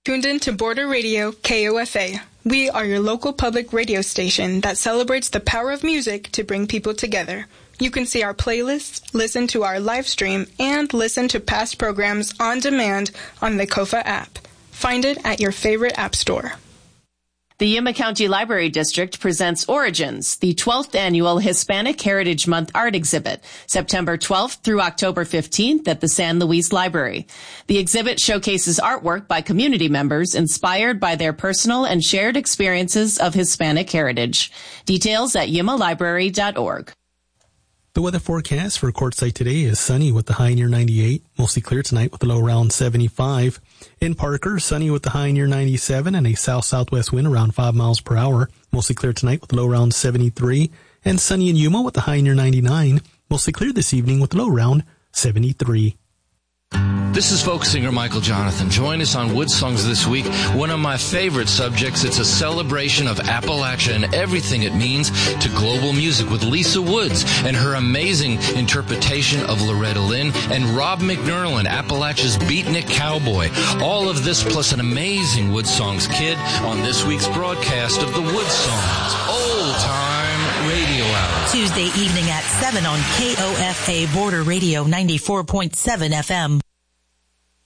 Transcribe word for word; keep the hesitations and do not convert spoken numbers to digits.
Tuned in to Border Radio K O F A. We are your local public radio station that celebrates the power of music to bring people together. You can see our playlists, listen to our live stream, and listen to past programs on demand on the Kofa app. Find it at your favorite app store. The Yuma County Library District presents Origins, the twelfth annual Hispanic Heritage Month art exhibit, September twelfth through October fifteenth at the San Luis Library. The exhibit showcases artwork by community members inspired by their personal and shared experiences of Hispanic heritage. Details at yuma library dot org. The weather forecast for Quartzsite today is sunny with the high near ninety-eight, mostly clear tonight with the low around seventy-five. In Parker, sunny with the high near ninety-seven and a south-southwest wind around five miles per hour, mostly clear tonight with the low around seventy-three. And sunny in Yuma with the high near ninety-nine, mostly clear this evening with the low around seventy-three. This is folk singer Michael Jonathan. Join us on Wood Songs this week. One of my favorite subjects. It's a celebration of Appalachia and everything it means to global music with Lisa Woods and her amazing interpretation of Loretta Lynn and Rob McNerlin, Appalachia's beatnik cowboy. All of this plus an amazing Wood Songs kid on this week's broadcast of the Wood Songs Old Time Radio Hour. Tuesday evening at seven on K O F A Border Radio ninety-four point seven F M.